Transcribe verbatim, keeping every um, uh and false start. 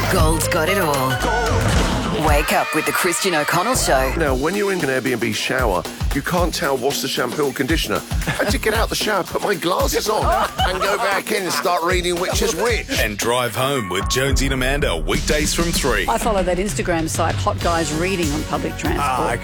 Gold's got it all. Wake up with the Christian O'Connell Show. Now, when you're in an Airbnb shower, you can't tell what's the shampoo or conditioner. I had to get out the shower, put my glasses on, and go back in and start reading which is which. And drive home with Jonesy and Amanda, weekdays from three. I follow that Instagram site, Hot Guys Reading, on public transport. Ah,